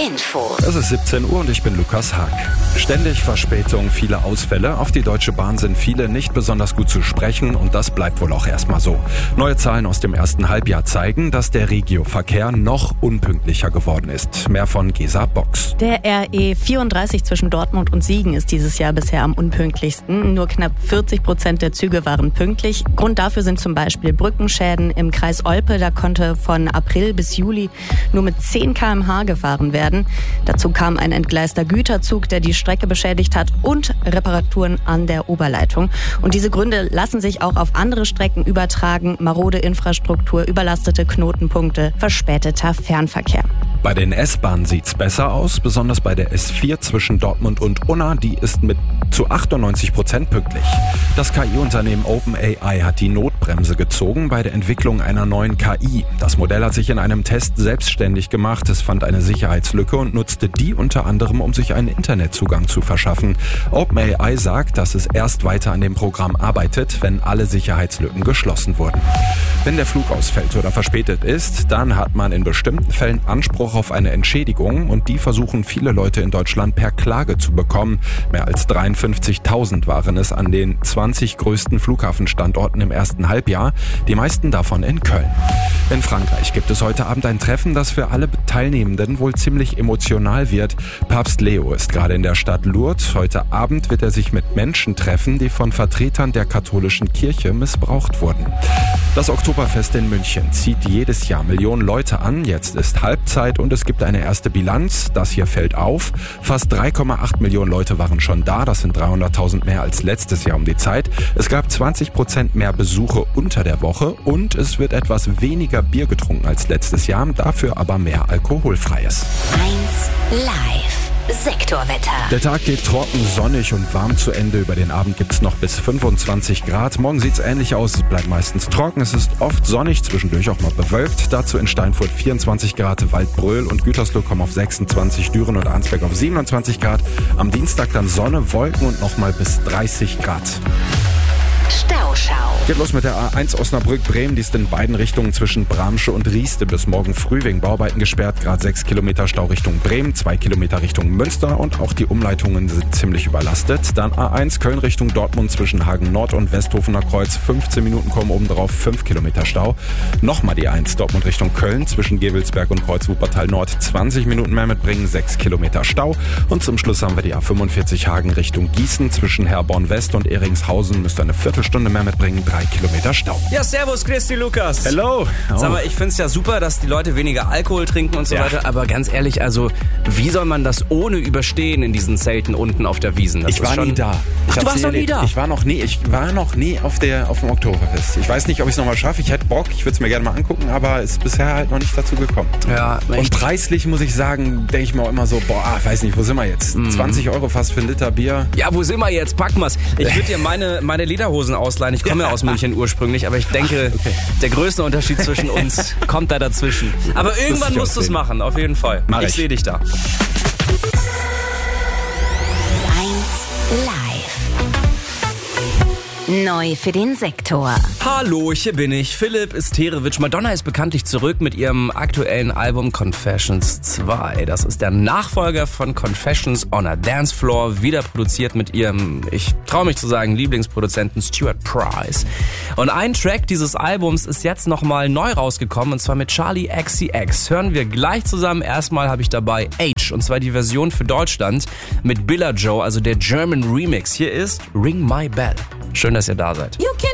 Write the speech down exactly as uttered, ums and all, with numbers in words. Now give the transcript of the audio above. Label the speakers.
Speaker 1: Info.
Speaker 2: Es ist siebzehn Uhr und ich bin Lukas Haag. Ständig Verspätung, viele Ausfälle. Auf die Deutsche Bahn sind viele nicht besonders gut zu sprechen und das bleibt wohl auch erstmal so. Neue Zahlen aus dem ersten Halbjahr zeigen, dass der Regio-Verkehr noch unpünktlicher geworden ist. Mehr von Gesa Box.
Speaker 3: Der R E vierunddreißig zwischen Dortmund und Siegen ist dieses Jahr bisher am unpünktlichsten. Nur knapp vierzig Prozent der Züge waren pünktlich. Grund dafür sind zum Beispiel Brückenschäden im Kreis Olpe. Da konnte von April bis Juli nur mit zehn Kilometer pro Stunde gefahren werden. Dazu kam ein entgleister Güterzug, der die Strecke beschädigt hat, und Reparaturen an der Oberleitung. Und diese Gründe lassen sich auch auf andere Strecken übertragen. Marode Infrastruktur, überlastete Knotenpunkte, verspäteter Fernverkehr.
Speaker 2: Bei den S-Bahnen sieht's besser aus, besonders bei der S vier zwischen Dortmund und Unna. Die ist mit zu achtundneunzig Prozent pünktlich. Das K I-Unternehmen OpenAI hat die Notbremse gezogen bei der Entwicklung einer neuen K I. Das Modell hat sich in einem Test selbstständig gemacht. Es fand eine Sicherheitslücke und nutzte die unter anderem, um sich einen Internetzugang zu verschaffen. OpenAI sagt, dass es erst weiter an dem Programm arbeitet, wenn alle Sicherheitslücken geschlossen wurden. Wenn der Flug ausfällt oder verspätet ist, dann hat man in bestimmten Fällen Anspruch auf eine Entschädigung und die versuchen viele Leute in Deutschland per Klage zu bekommen. Mehr als dreiundfünfzigtausend waren es an den zwanzig größten Flughafenstandorten im ersten Halbjahr, die meisten davon in Köln. In Frankreich gibt es heute Abend ein Treffen, das für alle Teilnehmenden wohl ziemlich emotional wird. Papst Leo ist gerade in der Stadt Lourdes. Heute Abend wird er sich mit Menschen treffen, die von Vertretern der katholischen Kirche missbraucht wurden. Das Oktoberfest in München zieht jedes Jahr Millionen Leute an. Jetzt ist Halbzeit und es gibt eine erste Bilanz. Das hier fällt auf. Fast drei Komma acht Millionen Leute waren schon da. Das sind dreihunderttausend mehr als letztes Jahr um die Zeit. Es gab zwanzig Prozent mehr Besuche unter der Woche und es wird etwas weniger Bier getrunken als letztes Jahr. Dafür aber mehr Alkoholfreies.
Speaker 1: eins Live. Sektorwetter.
Speaker 2: Der Tag geht trocken, sonnig und warm zu Ende. Über den Abend gibt's noch bis fünfundzwanzig Grad. Morgen sieht's ähnlich aus. Es bleibt meistens trocken. Es ist oft sonnig, zwischendurch auch mal bewölkt. Dazu in Steinfurt vierundzwanzig Grad, Waldbröl und Gütersloh kommen auf sechsundzwanzig, Düren und Arnsberg auf siebenundzwanzig Grad. Am Dienstag dann Sonne, Wolken und nochmal bis dreißig Grad.
Speaker 1: Stauschau.
Speaker 2: Geht los mit der A eins Osnabrück-Bremen. Die ist in beiden Richtungen zwischen Bramsche und Rieste bis morgen früh wegen Bauarbeiten gesperrt. Gerade sechs Kilometer Stau Richtung Bremen, zwei Kilometer Richtung Münster und auch die Umleitungen sind ziemlich überlastet. Dann A eins Köln Richtung Dortmund zwischen Hagen Nord und Westhofener Kreuz. fünfzehn Minuten kommen obendrauf, fünf Kilometer Stau. Nochmal die eins Dortmund Richtung Köln zwischen Gewelsberg und Kreuz Wuppertal Nord. zwanzig Minuten mehr mitbringen, sechs Kilometer Stau. Und zum Schluss haben wir die A fünfundvierzig Hagen Richtung Gießen zwischen Herborn West und Eringshausen. Müsst ihr eine Viertelstunde mehr mitbringen, drei Kilometer Stau.
Speaker 4: Ja, servus, Christi, Lukas.
Speaker 2: Hello. Oh.
Speaker 4: Sag mal, ich find's ja super, dass die Leute weniger Alkohol trinken und so
Speaker 2: Ja.
Speaker 4: weiter, aber ganz ehrlich, also, wie soll man das ohne überstehen in diesen Zelten unten auf der Wiesn? Das
Speaker 2: Ich
Speaker 4: ist
Speaker 2: war
Speaker 4: schon...
Speaker 2: nie da. Ich
Speaker 4: Ach, du
Speaker 2: hab's
Speaker 4: warst noch nie
Speaker 2: erlebt.
Speaker 4: da?
Speaker 2: Ich war noch nie, ich war noch nie auf der auf dem Oktoberfest. Ich weiß nicht, ob ich es nochmal schaffe. Ich hätte Bock, ich würde es mir gerne mal angucken, aber es ist bisher halt noch nicht dazu gekommen.
Speaker 4: Ja,
Speaker 2: Und
Speaker 4: echt.
Speaker 2: preislich muss ich sagen, denke ich mir auch immer so, boah, ah, weiß nicht, wo sind wir jetzt?
Speaker 4: Mhm.
Speaker 2: zwanzig Euro fast für einen Liter Bier.
Speaker 4: Ja, wo sind wir jetzt? Packen wir's. Ich würde dir meine, meine Lederhosen ausleihen. Ich komme ja aus München ursprünglich, aber ich denke,
Speaker 2: Ach, okay.
Speaker 4: der größte Unterschied zwischen uns kommt da dazwischen. Aber irgendwann
Speaker 2: ich
Speaker 4: musst du es
Speaker 2: aussehen.
Speaker 4: machen, auf jeden Fall.
Speaker 2: Mach
Speaker 4: ich
Speaker 2: ich.
Speaker 4: sehe dich da.
Speaker 1: eins Live. Neu für den Sektor.
Speaker 4: Hallo, hier bin ich, Philipp Isterewitsch. Madonna ist bekanntlich zurück mit ihrem aktuellen Album Confessions zwei. Das ist der Nachfolger von Confessions on a Dance Floor, wieder produziert mit ihrem, ich traue mich zu sagen, Lieblingsproduzenten Stuart Price. Und ein Track dieses Albums ist jetzt nochmal neu rausgekommen, und zwar mit Charlie X C X. Hören wir gleich zusammen. Erstmal habe ich dabei H, und zwar die Version für Deutschland mit Billa Joe, also der German Remix. Hier ist Ring My Bell. Schön, dass ihr da seid.
Speaker 5: You can